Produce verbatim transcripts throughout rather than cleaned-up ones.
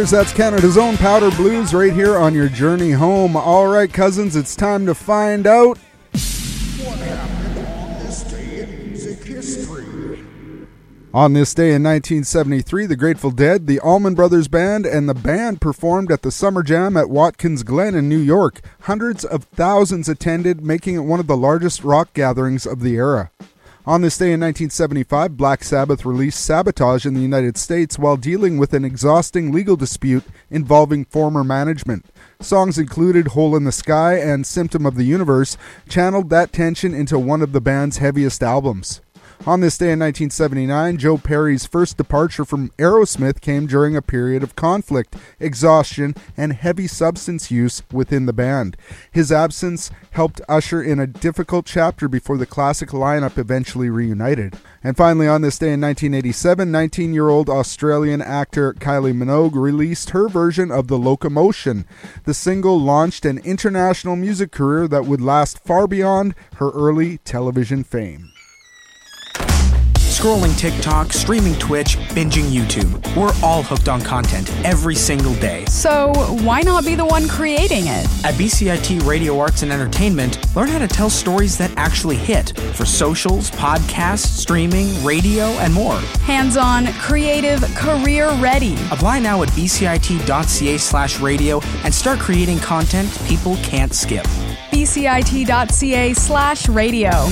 That's Canada's own Powder Blues right here on your journey home. All right, cousins, it's time to find out what happened on this day in music history. On this day in nineteen seventy-three, the Grateful Dead, the Allman Brothers Band, and the band performed at the Summer Jam at Watkins Glen in New York. Hundreds of thousands attended, making it one of the largest rock gatherings of the era. On this day in nineteen seventy-five, Black Sabbath released Sabotage in the United States while dealing with an exhausting legal dispute involving former management. Songs included Hole in the Sky and Symptom of the Universe channeled that tension into one of the band's heaviest albums. On this day in nineteen seventy-nine, Joe Perry's first departure from Aerosmith came during a period of conflict, exhaustion, and heavy substance use within the band. His absence helped usher in a difficult chapter before the classic lineup eventually reunited. And finally, on this day in nineteen eighty-seven, nineteen-year-old Australian actor Kylie Minogue released her version of The Locomotion. The single launched an international music career that would last far beyond her early television fame. Scrolling TikTok, streaming Twitch, binging YouTube. We're all hooked on content every single day. So why not be the one creating it? At B C I T Radio Arts and Entertainment, learn how to tell stories that actually hit for socials, podcasts, streaming, radio, and more. Hands-on, creative, career-ready. Apply now at bcit.ca slash radio and start creating content people can't skip. bcit.ca slash radio.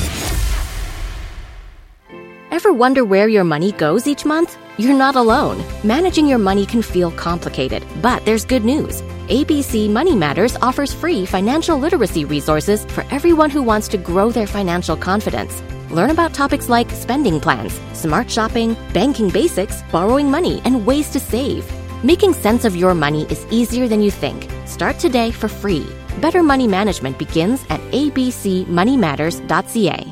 Ever wonder where your money goes each month? You're not alone. Managing your money can feel complicated, but there's good news. A B C Money Matters offers free financial literacy resources for everyone who wants to grow their financial confidence. Learn about topics like spending plans, smart shopping, banking basics, borrowing money, and ways to save. Making sense of your money is easier than you think. Start today for free. Better money management begins at a b c money matters dot c a.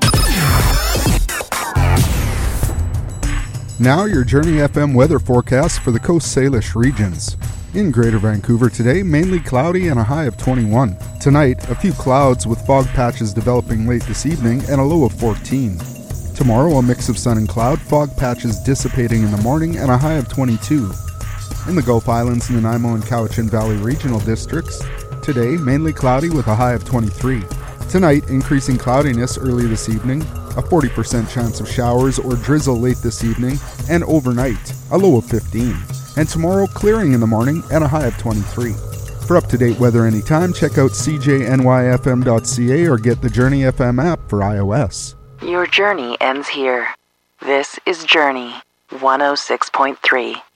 Now your Journey F M weather forecast for the Coast Salish regions. In Greater Vancouver today, mainly cloudy and a high of twenty-one. Tonight, a few clouds with fog patches developing late this evening and a low of fourteen. Tomorrow, a mix of sun and cloud, fog patches dissipating in the morning and a high of twenty-two. In the Gulf Islands, Nanaimo and Cowichan Valley regional districts, today, mainly cloudy with a high of twenty-three. Tonight, increasing cloudiness early this evening, a forty percent chance of showers or drizzle late this evening, and overnight, a low of fifteen. And tomorrow, clearing in the morning and a high of twenty-three. For up-to-date weather anytime, check out c j n y f m dot c a or get the Journey F M app for iOS. Your journey ends here. This is Journey one oh six point three.